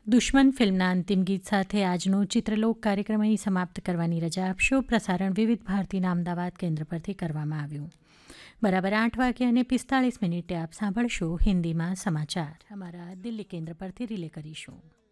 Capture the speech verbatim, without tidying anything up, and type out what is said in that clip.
દુશ્મન ફિલ્મના અંતિમ ગીત સાથે આજનો ચિત્રલોક કાર્યક્રમ અહીં સમાપ્ત કરવાની રજા આપશો. પ્રસારણ વિવિધ ભારતીના અમદાવાદ કેન્દ્ર પરથી કરવામાં આવ્યું. બરાબર આઠ વાગે અને પિસ્તાળીસ મિનિટે આપ સાંભળશો હિન્દીમાં સમાચાર. અમારા દિલ્હી કેન્દ્ર પરથી રિલે કરીશું.